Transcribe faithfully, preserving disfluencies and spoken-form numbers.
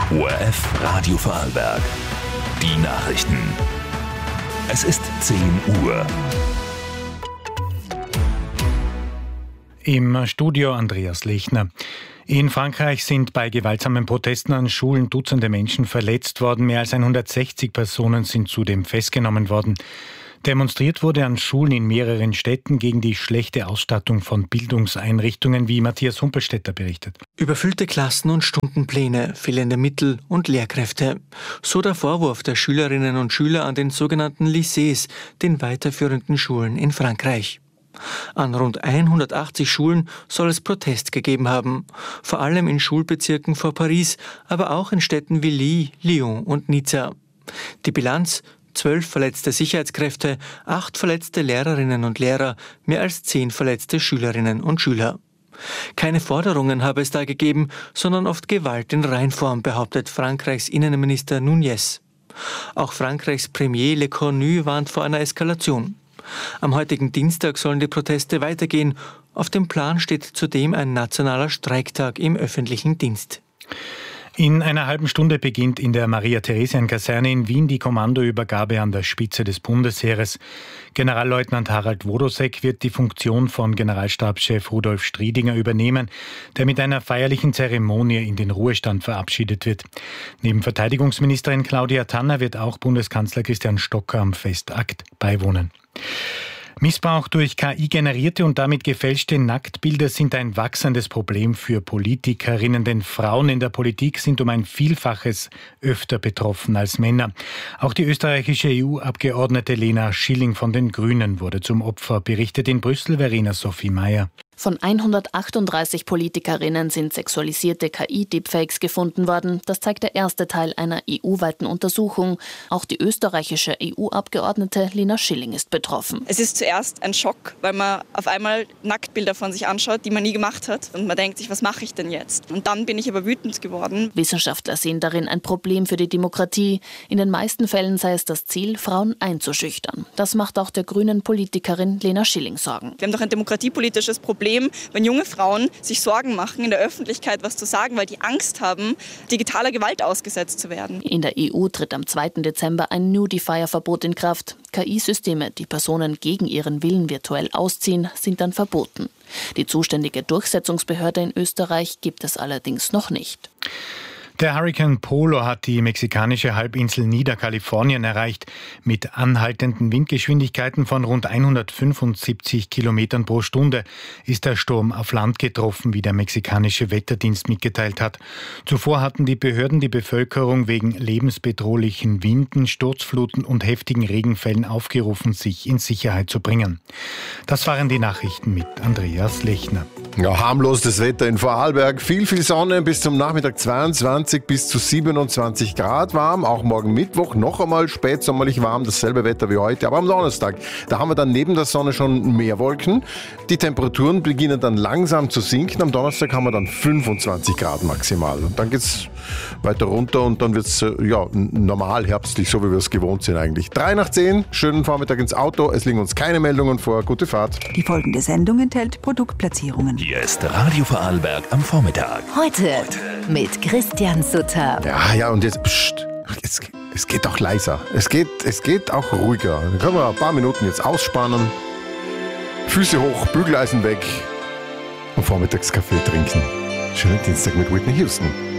O R F Radio Vorarlberg. Die Nachrichten. Es ist zehn Uhr. Im Studio Andreas Lechner. In Frankreich sind bei gewaltsamen Protesten an Schulen Dutzende Menschen verletzt worden. Mehr als hundertsechzig Personen sind zudem festgenommen worden. Demonstriert wurde an Schulen in mehreren Städten gegen die schlechte Ausstattung von Bildungseinrichtungen, wie Matthias Humpelstädter berichtet. Überfüllte Klassen und Stundenpläne, fehlende Mittel und Lehrkräfte. So der Vorwurf der Schülerinnen und Schüler an den sogenannten Lycées, den weiterführenden Schulen in Frankreich. An rund hundertachtzig Schulen soll es Protest gegeben haben. Vor allem in Schulbezirken vor Paris, aber auch in Städten wie Lille, Lyon und Nizza. Die Bilanz: zwölf verletzte Sicherheitskräfte, acht verletzte Lehrerinnen und Lehrer, mehr als zehn verletzte Schülerinnen und Schüler. Keine Forderungen habe es da gegeben, sondern oft Gewalt in Reinform, behauptet Frankreichs Innenminister Nunez. Auch Frankreichs Premier Lecornu warnt vor einer Eskalation. Am heutigen Dienstag sollen die Proteste weitergehen. Auf dem Plan steht zudem ein nationaler Streiktag im öffentlichen Dienst. In einer halben Stunde beginnt in der Maria-Theresien-Kaserne in Wien die Kommandoübergabe an der Spitze des Bundesheeres. Generalleutnant Harald Wodosek wird die Funktion von Generalstabschef Rudolf Striedinger übernehmen, der mit einer feierlichen Zeremonie in den Ruhestand verabschiedet wird. Neben Verteidigungsministerin Claudia Tanner wird auch Bundeskanzler Christian Stocker am Festakt beiwohnen. Missbrauch durch K I-generierte und damit gefälschte Nacktbilder sind ein wachsendes Problem für Politikerinnen, denn Frauen in der Politik sind um ein Vielfaches öfter betroffen als Männer. Auch die österreichische E U-Abgeordnete Lena Schilling von den Grünen wurde zum Opfer, berichtet in Brüssel Verena Sophie Meyer. Von hundertachtunddreißig Politikerinnen sind sexualisierte K I-Deepfakes gefunden worden. Das zeigt der erste Teil einer E U-weiten Untersuchung. Auch die österreichische E U-Abgeordnete Lena Schilling ist betroffen. Es ist zuerst ein Schock, weil man auf einmal Nacktbilder von sich anschaut, die man nie gemacht hat. Und man denkt sich, was mache ich denn jetzt? Und dann bin ich aber wütend geworden. Wissenschaftler sehen darin ein Problem für die Demokratie. In den meisten Fällen sei es das Ziel, Frauen einzuschüchtern. Das macht auch der grünen Politikerin Lena Schilling Sorgen. Wir haben doch ein demokratiepolitisches Problem, wenn junge Frauen sich Sorgen machen, in der Öffentlichkeit was zu sagen, weil die Angst haben, digitaler Gewalt ausgesetzt zu werden. In der E U tritt am zweiten Dezember ein Nudifier-Verbot in Kraft. K I-Systeme, die Personen gegen ihren Willen virtuell ausziehen, sind dann verboten. Die zuständige Durchsetzungsbehörde in Österreich gibt es allerdings noch nicht. Der Hurrikan Polo hat die mexikanische Halbinsel Niederkalifornien erreicht. Mit anhaltenden Windgeschwindigkeiten von rund hundertfünfundsiebzig Kilometern pro Stunde ist der Sturm auf Land getroffen, wie der mexikanische Wetterdienst mitgeteilt hat. Zuvor hatten die Behörden die Bevölkerung wegen lebensbedrohlichen Winden, Sturzfluten und heftigen Regenfällen aufgerufen, sich in Sicherheit zu bringen. Das waren die Nachrichten mit Andreas Lechner. Ja, harmlos das Wetter in Vorarlberg. Viel, viel Sonne, bis zum Nachmittag zweiundzwanzig bis zu siebenundzwanzig Grad warm. Auch morgen Mittwoch noch einmal spätsommerlich warm, dasselbe Wetter wie heute. Aber am Donnerstag, da haben wir dann neben der Sonne schon mehr Wolken. Die Temperaturen beginnen dann langsam zu sinken. Am Donnerstag haben wir dann fünfundzwanzig Grad maximal. Und dann geht es weiter runter und dann wird es ja, normal herbstlich, so wie wir es gewohnt sind eigentlich. Drei nach zehn, schönen Vormittag ins Auto. Es liegen uns keine Meldungen vor. Gute Fahrt. Die folgende Sendung enthält Produktplatzierungen. Hier ist Radio Vorarlberg am Vormittag. Heute, Heute. mit Christian Sutter. Ja, ja, und jetzt, pst, es, es geht auch leiser. Es geht, es geht auch ruhiger. Dann können wir ein paar Minuten jetzt ausspannen. Füße hoch, Bügeleisen weg und Vormittagskaffee trinken. Schönen Dienstag mit Whitney Houston.